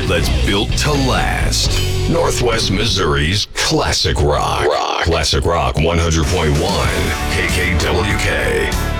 that's built to last. Northwest Missouri's Classic Rock. Classic Rock 100.1 KKWK.